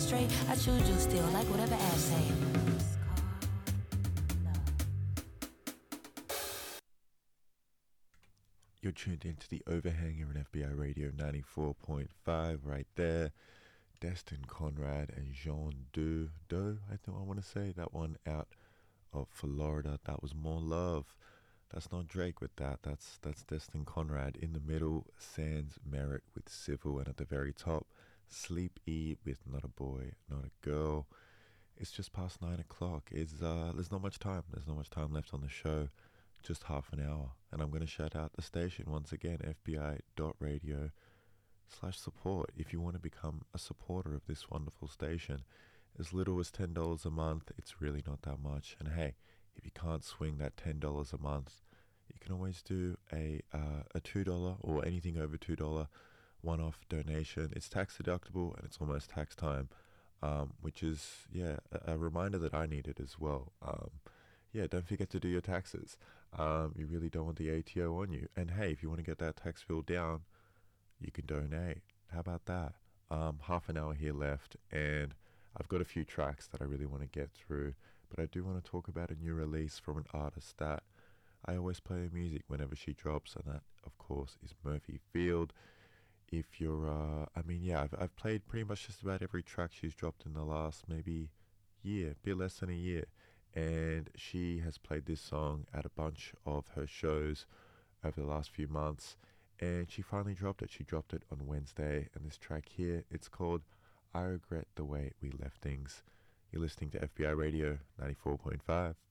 straight. I choose you still, like whatever ass say. You're tuned into the Overhang here on FBI Radio 94.5 right there. Destin Conrad and Jean Doe, I think I want to say that one out of Florida. That was More Love. That's not Drake with that. That's Destin Conrad. In the middle, Sans Merit with Civil, and at the very top, Sleep E with Not a Boy, Not a Girl. It's just past 9 o'clock. There's not much time. There's not much time left on the show. Just half an hour. And I'm going to shout out the station once again, fbi.radio/support. If you want to become a supporter of this wonderful station, as little as $10 a month, it's really not that much. And hey, if you can't swing that $10 a month, you can always do a $2 or anything over $2 one-off donation. It's tax deductible and it's almost tax time, which is a reminder that I needed as well. Don't forget to do your taxes. You really don't want the ATO on you. And hey, if you want to get that tax bill down, you can donate. How about that? Half an hour here left, and I've got a few tracks that I really want to get through, but I do want to talk about a new release from an artist that I always play her music whenever she drops, and that, of course, is Murphy Field. If you're, I've played pretty much just about every track she's dropped in the last maybe year, bit less than a year. And she has played this song at a bunch of her shows over the last few months, and she finally dropped it. She dropped it on Wednesday, and this track here, it's called I Regret the Way We Left Things. You're listening to FBI Radio 94.5.